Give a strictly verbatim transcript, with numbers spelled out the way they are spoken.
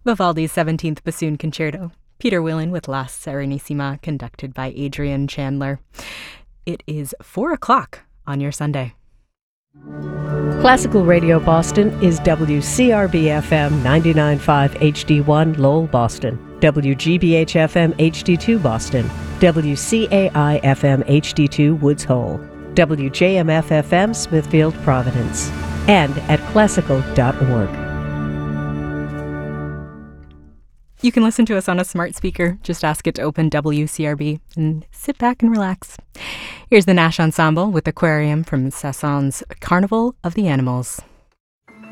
Vivaldi's seventeenth Bassoon Concerto, Peter Willen with La Serenissima, conducted by Adrian Chandler. It is four o'clock on your Sunday. Classical Radio Boston is W C R B F M ninety-nine point five H D one Lowell, Boston, W G B H F M H D two Boston, W C A I F M H D two Woods Hole, W J M F F M Smithfield, Providence, and at classical dot org. You can listen to us on a smart speaker. Just ask it to open W C R B and sit back and relax. Here's the Nash Ensemble with Aquarium from Saint-Saëns' Carnival of the Animals.